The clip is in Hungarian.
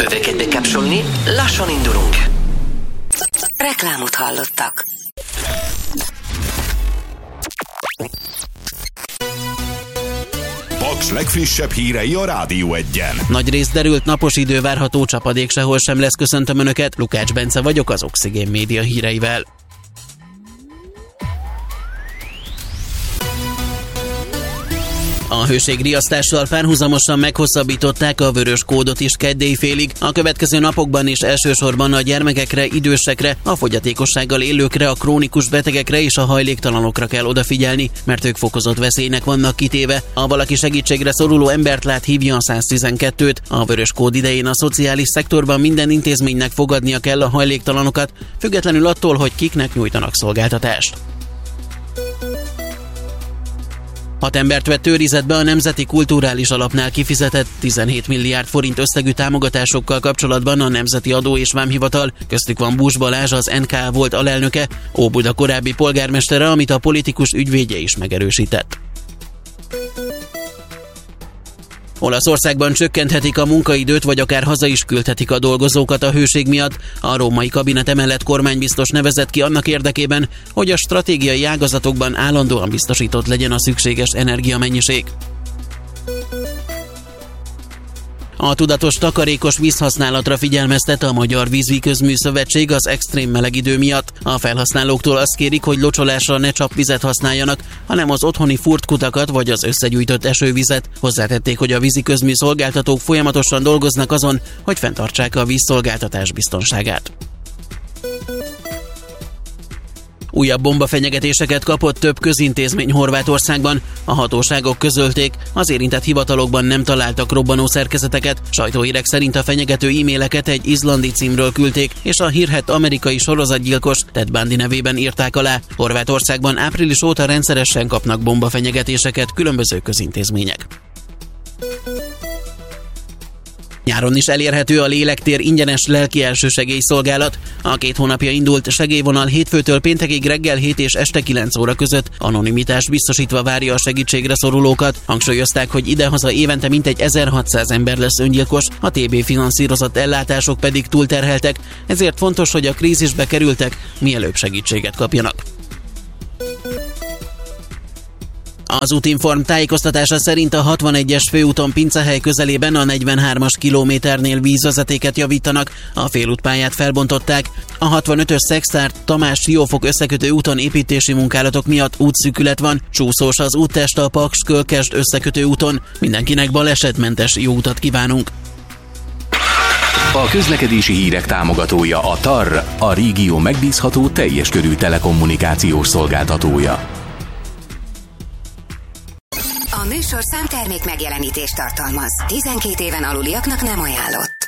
Öveket bekapcsolni, lassan indulunk. Reklámot hallottak. Paks legfrissebb hírei a Rádió Egyen. Nagyrészt derült napos idő várható, csapadék sehol sem lesz. Köszöntöm Önöket, Lukács Bence vagyok az Oxigén Média híreivel. A hőségriasztással párhuzamosan meghosszabbították a vörös kódot is kedd éjfélig. A következő napokban is elsősorban a gyermekekre, idősekre, a fogyatékossággal élőkre, a krónikus betegekre és a hajléktalanokra kell odafigyelni, mert ők fokozott veszélynek vannak kitéve. Ha valaki segítségre szoruló embert lát, hívja a 112-t. A vörös kód idején a szociális szektorban minden intézménynek fogadnia kell a hajléktalanokat, függetlenül attól, hogy kiknek nyújtanak szolgáltatást. 6 embert vett őrizetbe a Nemzeti Kulturális Alapnál kifizetett 17 milliárd forint összegű támogatásokkal kapcsolatban a Nemzeti Adó és Vámhivatal, köztük van Bús Balázs, az NKA volt alelnöke, Óbuda korábbi polgármestere, amit a politikus ügyvédje is megerősített. Olaszországban csökkenthetik a munkaidőt, vagy akár haza is küldhetik a dolgozókat a hőség miatt. A római kabinet emellett kormánybiztos nevezett ki annak érdekében, hogy a stratégiai ágazatokban állandóan biztosított legyen a szükséges energiamennyiség. A tudatos takarékos vízhasználatra figyelmeztet a Magyar Vízügyközmű Szövetség az extrém meleg idő miatt. A felhasználóktól azt kérik, hogy locsolásra ne csapvizet használjanak, hanem az otthoni furtkutakat vagy az összegyűjtött esővizet. Hozzátették, hogy a víziközmű szolgáltatók folyamatosan dolgoznak azon, hogy fenntartsák a vízszolgáltatás biztonságát. Újabb bombafenyegetéseket kapott több közintézmény Horvátországban. A hatóságok közölték, az érintett hivatalokban nem találtak robbanó szerkezeteket. Sajtóhírek szerint a fenyegető e-maileket egy izlandi címről küldték, és a hírhedt amerikai sorozatgyilkos Ted Bundy nevében írták alá. Horvátországban április óta rendszeresen kapnak bombafenyegetéseket különböző közintézmények. Nyáron is elérhető a Lélektér ingyenes lelki elsősegélyszolgálat. A 2 hónapja indult segélyvonal hétfőtől péntekig reggel 7 és este 9 óra között anonimitást biztosítva várja a segítségre szorulókat. Hangsúlyozták, hogy idehaza évente mintegy 1600 ember lesz öngyilkos, a TB finanszírozott ellátások pedig túlterheltek, ezért fontos, hogy a krízisbe kerültek mielőbb segítséget kapjanak. Az Útinform tájékoztatása szerint a 61-es főúton Pincehely közelében a 43-as kilométernél vízvezetéket javítanak, a félútpályát felbontották, a 65-ös Szexárd Tamás-Siófok összekötő úton építési munkálatok miatt útszűkület van, csúszós az úttest a Paks-Kölkest összekötő úton, mindenkinek balesetmentes jó utat kívánunk! A közlekedési hírek támogatója a TAR, a régió megbízható teljes körű telekommunikációs szolgáltatója. A műsorszám termék megjelenítést tartalmaz. 12 éven aluliaknak nem ajánlott.